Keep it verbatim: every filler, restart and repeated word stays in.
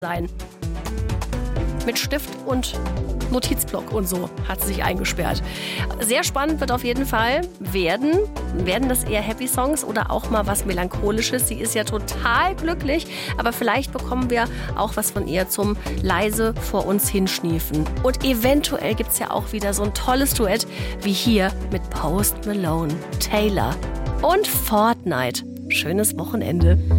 sein. Mit Stift und Notizblock und so hat sie sich eingesperrt. Sehr spannend wird auf jeden Fall werden. Werden das eher Happy Songs oder auch mal was Melancholisches? Sie ist ja total glücklich, aber vielleicht bekommen wir auch was von ihr zum leise vor uns hinschniefen. Und eventuell gibt es ja auch wieder so ein tolles Duett wie hier mit Post Malone, Taylor und Fortnite. Schönes Wochenende.